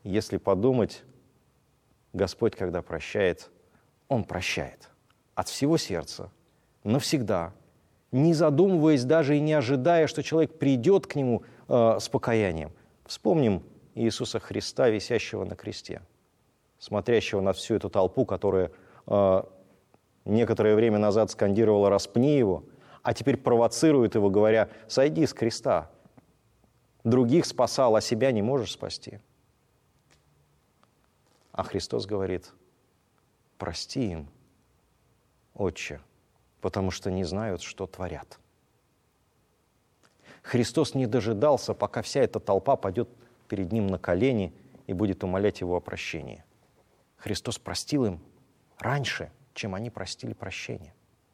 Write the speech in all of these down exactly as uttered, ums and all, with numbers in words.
Если подумать, Господь, когда прощает, Он прощает от всего сердца, навсегда, не задумываясь даже и не ожидая, что человек придет к Нему э, с покаянием. Вспомним Иисуса Христа, висящего на кресте, смотрящего на всю эту толпу, которая э, некоторое время назад скандировала «распни его», а теперь провоцирует его, говоря: «Сойди с креста». Других спасал, а себя не можешь спасти. А Христос говорит: прости им, Отче, потому что не знают, что творят. Христос не дожидался, пока вся эта толпа пойдет перед Ним на колени и будет умолять Его о прощении. Христос простил им раньше, чем они просили прощения.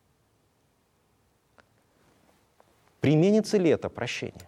Применится ли это прощение?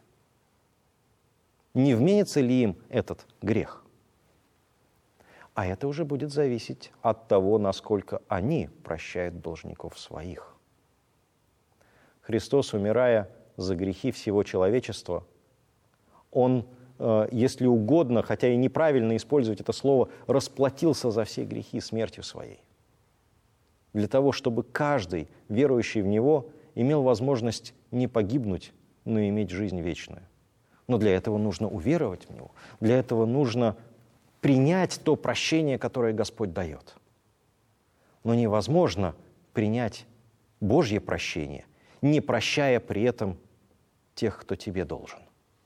Не вменится ли им этот грех? А это уже будет зависеть от того, насколько они прощают должников своих. Христос, умирая за грехи всего человечества, Он, если угодно, хотя и неправильно использовать это слово, расплатился за все грехи смертью Своей. Для того, чтобы каждый, верующий в Него, имел возможность не погибнуть, но иметь жизнь вечную. Но для этого нужно уверовать в Него. Для этого нужно принять то прощение, которое Господь дает. Но невозможно принять Божье прощение, не прощая при этом тех, кто тебе должен.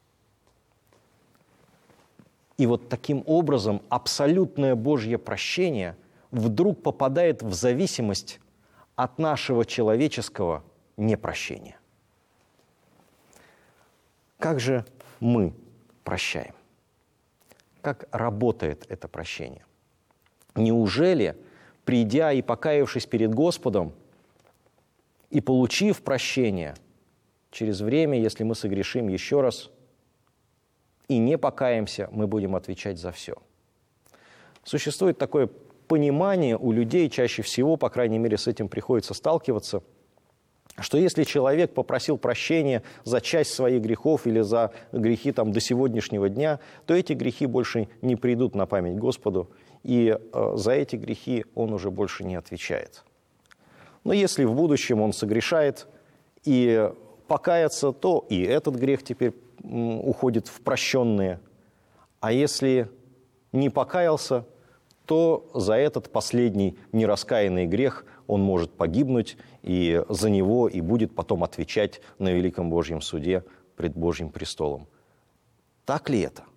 И вот таким образом абсолютное Божье прощение вдруг попадает в зависимость от нашего человеческого непрощения. Как же мы прощаем? Как работает это прощение? Неужели, придя и покаявшись перед Господом, и получив прощение, через время, если мы согрешим еще раз и не покаемся, мы будем отвечать за все? Существует такое понимание у людей, чаще всего, по крайней мере, с этим приходится сталкиваться, что если человек попросил прощения за часть своих грехов или за грехи там, до сегодняшнего дня, то эти грехи больше не придут на память Господу, и э, за эти грехи он уже больше не отвечает. Но если в будущем он согрешает и покается, то и этот грех теперь м, уходит в прощенные. А если не покаялся, то за этот последний нераскаянный грех он может погибнуть, и за него и будет потом отвечать на великом Божьем суде пред Божьим престолом. Так ли это?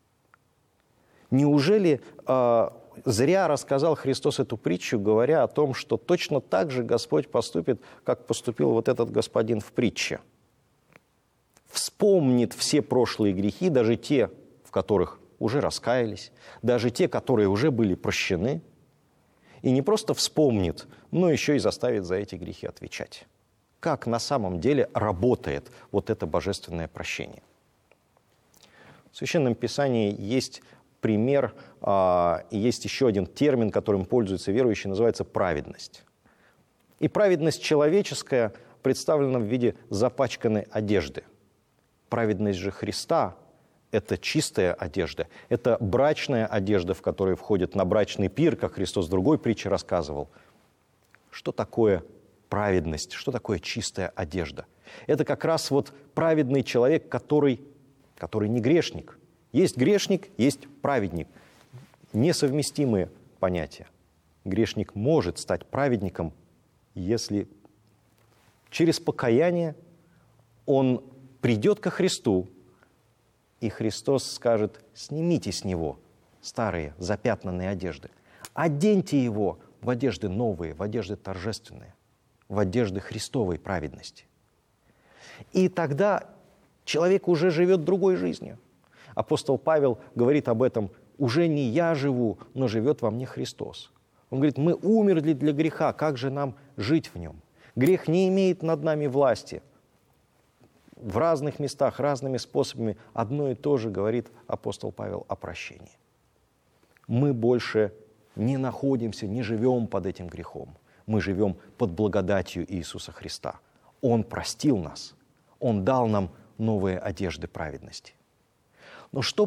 Неужели э, зря рассказал Христос эту притчу, говоря о том, что точно так же Господь поступит, как поступил вот этот господин в притче? Вспомнит все прошлые грехи, даже те, в которых уже раскаялись, даже те, которые уже были прощены, и не просто вспомнит, но еще и заставит за эти грехи отвечать. Как на самом деле работает вот это божественное прощение? В Священном Писании есть пример, а, и есть еще один термин, которым пользуются верующие, называется праведность. И праведность человеческая представлена в виде запачканной одежды. Праведность же Христа – это чистая одежда, это брачная одежда, в которой входит на брачный пир, как Христос в другой притче рассказывал. Что такое праведность, что такое чистая одежда? Это как раз вот праведный человек, который, который не грешник. Есть грешник, есть праведник. Несовместимые понятия. Грешник может стать праведником, если через покаяние он придет ко Христу, и Христос скажет: снимите с него старые запятнанные одежды, оденьте его в одежды новые, в одежды торжественные, в одежды Христовой праведности. И тогда человек уже живет другой жизнью. Апостол Павел говорит об этом: уже не я живу, но живет во мне Христос. Он говорит: мы умерли для греха, как же нам жить в нем? Грех не имеет над нами власти. В разных местах, разными способами одно и то же говорит апостол Павел о прощении. Мы больше не находимся, не живем под этим грехом. Мы живем под благодатью Иисуса Христа. Он простил нас. Он дал нам новые одежды праведности. Но что